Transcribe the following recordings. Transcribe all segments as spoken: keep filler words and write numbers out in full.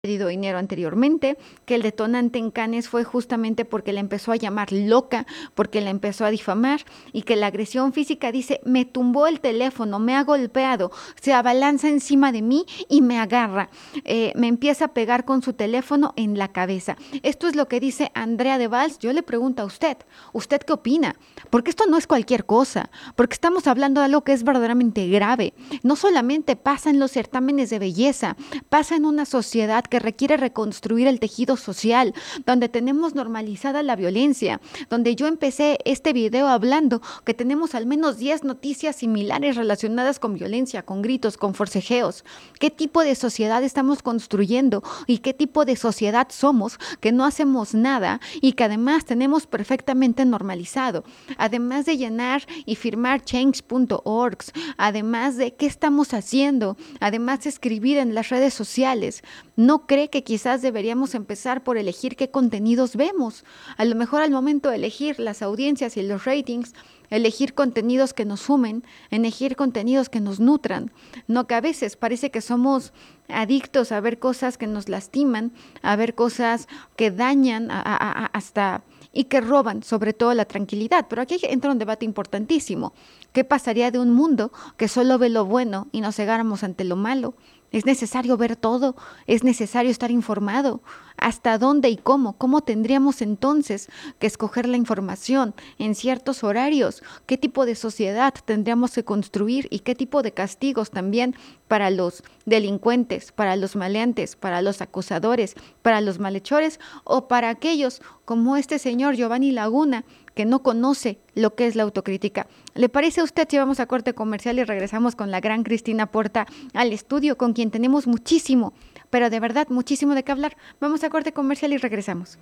pedido dinero anteriormente, que el detonante en Cannes fue justamente porque le empezó a llamar loca, porque la empezó a difamar, y que la agresión física dice, me tumbó el teléfono, me ha golpeado, se abalanza encima de mí y me agarra, eh, me empieza a pegar con su teléfono en la cabeza. Esto es lo que dice Andrea de Valls. Yo le pregunto a usted, ¿usted qué opina? Porque esto no es cualquier cosa, porque estamos hablando de algo que es verdaderamente grave. No solamente pasa en los certámenes de belleza, pasa en una sociedad que requiere reconstruir el tejido social, donde tenemos normalizada la violencia, donde yo empecé este video hablando que tenemos al menos diez noticias similares relacionadas con violencia, con gritos, con forcejeos. ¿Qué tipo de sociedad estamos construyendo y qué tipo de sociedad somos que no hacemos nada y que además tenemos perfectamente normalizado? Además de llenar y firmar change punto org, además de qué estamos haciendo, además de escribir en las redes sociales, ¿no cree que quizás deberíamos empezar por elegir qué contenidos vemos? A lo mejor al momento de elegir las audiencias y los ratings, elegir contenidos que nos sumen, elegir contenidos que nos nutran, no que a veces parece que somos adictos a ver cosas que nos lastiman, a ver cosas que dañan a, a, a, hasta y que roban sobre todo la tranquilidad. Pero aquí entra un debate importantísimo. ¿Qué pasaría de un mundo que solo ve lo bueno y nos cegáramos ante lo malo? ¿Es necesario ver todo? ¿Es necesario estar informado? ¿Hasta dónde y cómo? ¿Cómo tendríamos entonces que escoger la información en ciertos horarios? ¿Qué tipo de sociedad tendríamos que construir y qué tipo de castigos también para los delincuentes, para los maleantes, para los acusadores, para los malhechores o para aquellos como este señor Giovanni Laguna, que no conoce lo que es la autocrítica? ¿Le parece a usted si vamos a corte comercial y regresamos con la gran Cristina Porta al estudio, con quien tenemos muchísimo, pero de verdad muchísimo de qué hablar? Vamos a corte comercial y regresamos.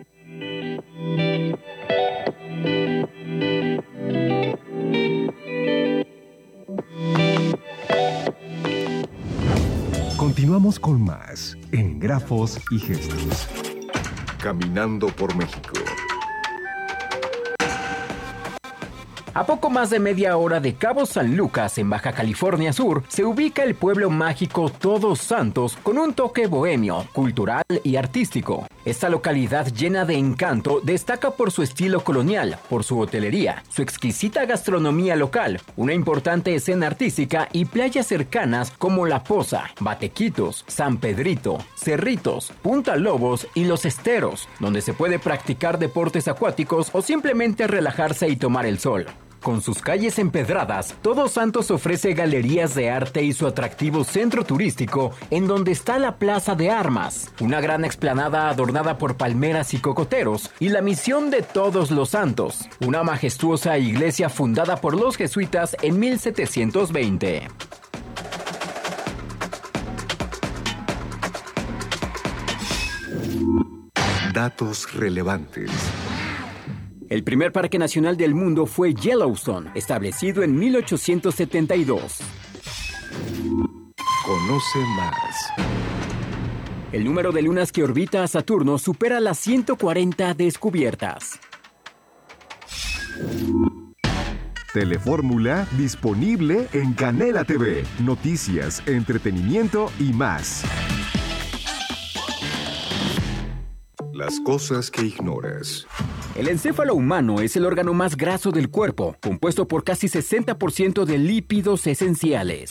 Continuamos con más en Grafos y Gestos. Caminando por México. A poco más de media hora de Cabo San Lucas, en Baja California Sur, se ubica el pueblo mágico Todos Santos con un toque bohemio, cultural y artístico. Esta localidad llena de encanto destaca por su estilo colonial, por su hotelería, su exquisita gastronomía local, una importante escena artística y playas cercanas como La Poza, Batequitos, San Pedrito, Cerritos, Punta Lobos y Los Esteros, donde se puede practicar deportes acuáticos o simplemente relajarse y tomar el sol. Con sus calles empedradas, Todos Santos ofrece galerías de arte y su atractivo centro turístico, en donde está la Plaza de Armas, una gran explanada adornada por palmeras y cocoteros, y la Misión de Todos los Santos, una majestuosa iglesia fundada por los jesuitas en mil setecientos veinte. Datos relevantes. El primer parque nacional del mundo fue Yellowstone, establecido en mil ochocientos setenta y dos. Conoce más. El número de lunas que orbita a Saturno supera las ciento cuarenta descubiertas. Telefórmula disponible en Canela T V. Noticias, entretenimiento y más. Las cosas que ignoras. El encéfalo humano es el órgano más graso del cuerpo, compuesto por casi sesenta por ciento de lípidos esenciales.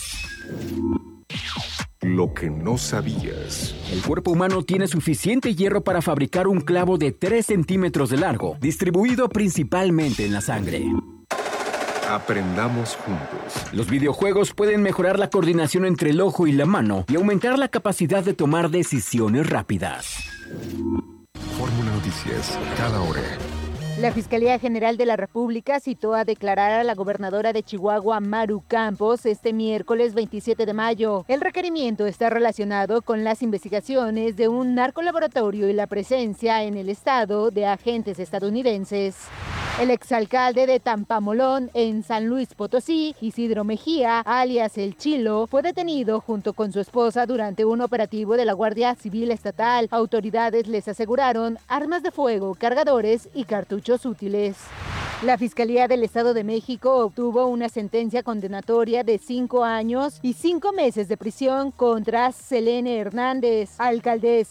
Lo que no sabías. El cuerpo humano tiene suficiente hierro para fabricar un clavo de tres centímetros de largo, distribuido principalmente en la sangre. Aprendamos juntos. Los videojuegos pueden mejorar la coordinación entre el ojo y la mano y aumentar la capacidad de tomar decisiones rápidas. Fórmula Noticias, cada hora. La Fiscalía General de la República citó a declarar a la gobernadora de Chihuahua, Maru Campos, este miércoles veintisiete de mayo. El requerimiento está relacionado con las investigaciones de un narcolaboratorio y la presencia en el estado de agentes estadounidenses. El exalcalde de Tampamolón, en San Luis Potosí, Isidro Mejía, alias El Chilo, fue detenido junto con su esposa durante un operativo de la Guardia Civil Estatal. Autoridades les aseguraron armas de fuego, cargadores y cartuchos útiles. La Fiscalía del Estado de México obtuvo una sentencia condenatoria de cinco años y cinco meses de prisión contra Selene Hernández, alcaldesa